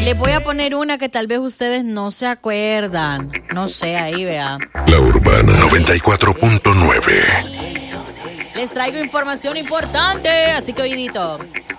Les voy a poner una que tal vez ustedes no se acuerdan. No sé, ahí vea. La Urbana 94.9. Les traigo información importante, así que oídito.